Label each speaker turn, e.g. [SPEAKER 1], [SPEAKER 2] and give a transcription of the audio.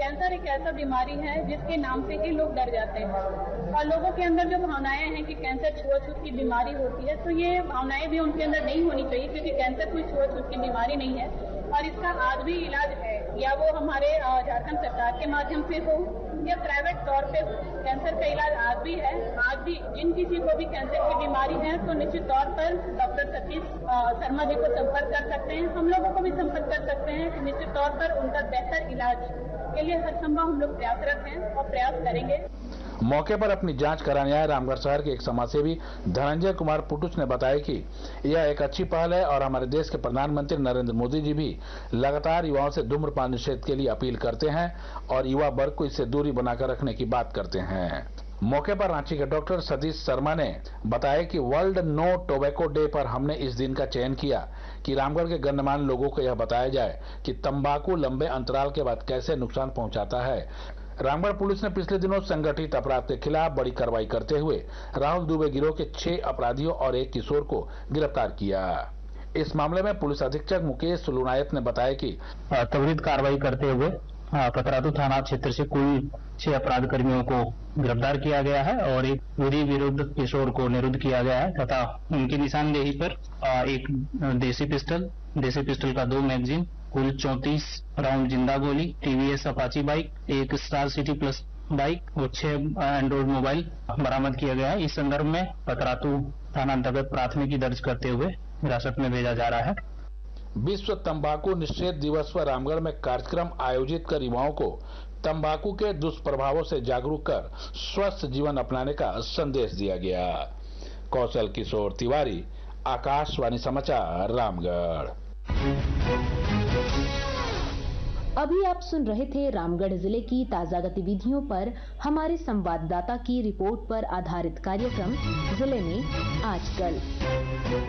[SPEAKER 1] Cancer एक ऐसा बीमारी है जिसके नाम से ही लोग डर जाते हैं और लोगों के अंदर जो भावनाएं हैं कि कैंसर छुआछूत की बीमारी होती है, तो ये भावनाएं भी उनके अंदर नहीं होनी चाहिए, क्योंकि कैंसर कोई छुआछूत की बीमारी नहीं है और इसका आज भी इलाज है, या वो हमारे झारखंड सरकार के माध्यम से हो या प्राइवेट तौर पे हो। कैंसर का इलाज आज भी है। आज भी जिन किसी को भी कैंसर की बीमारी है तो निश्चित तौर पर डॉक्टर सतीश शर्मा जी को संपर्क कर सकते हैं, हम लोगों को भी संपर्क कर सकते हैं। निश्चित तौर पर उनका बेहतर इलाज के लिए हर संभव हम लोग प्रयासरत हैं और प्रयास करेंगे।
[SPEAKER 2] मौके पर अपनी जांच कराने आए रामगढ़ शहर के एक समाजसेवी धनंजय कुमार पुटुच ने बताया कि यह एक अच्छी पहल है और हमारे देश के प्रधानमंत्री नरेंद्र मोदी जी भी लगातार युवाओं से धूम्रपान निषेध के लिए अपील करते हैं और युवा वर्ग को इससे दूरी बनाकर रखने की बात करते हैं। मौके पर रांची के डॉक्टर सतीश शर्मा ने बताया कि वर्ल्ड नो टोबैको डे पर हमने इस दिन का चयन किया कि रामगढ़ के गणमान्य लोगों को यह बताया जाए कि तंबाकू लंबे अंतराल के बाद कैसे नुकसान पहुंचाता है। रामगढ़ पुलिस ने पिछले दिनों संगठित अपराध के खिलाफ बड़ी कार्रवाई करते हुए राहुल दुबे गिरोह के 6 अपराधियों और एक किशोर को गिरफ्तार किया। इस मामले में पुलिस अधीक्षक मुकेश लुनायत ने बताया कि
[SPEAKER 3] त्वरित कार्रवाई करते हुए पतरातू थाना क्षेत्र से कुल 6 अपराध कर्मियों को गिरफ्तार किया गया है और एक विधि विरुद्ध किशोर को निरुद्ध किया गया है तथा उनकी निशानदेही पर एक देसी पिस्टल का 2 मैगजीन, कुल 34 राउंड जिंदा गोली, टीवीएस अपाची बाइक, एक स्टार सिटी प्लस बाइक और 6 एंड्रॉइड मोबाइल बरामद किया गया है। इस संदर्भ में पतरातू थाना अंतर्गत प्राथमिकी दर्ज करते हुए हिरासत में भेजा जा रहा है।
[SPEAKER 2] विश्व तंबाकू निषेध दिवस पर रामगढ़ में कार्यक्रम आयोजित कर युवाओं को तंबाकू के दुष्प्रभावों से जागरूक कर स्वस्थ जीवन अपनाने का संदेश दिया गया। कौशल किशोर तिवारी, आकाशवाणी समाचार, रामगढ़।
[SPEAKER 4] अभी आप सुन रहे थे रामगढ़ जिले की ताजा गतिविधियों पर हमारे संवाददाता की रिपोर्ट पर आधारित कार्यक्रम जिले में आजकल।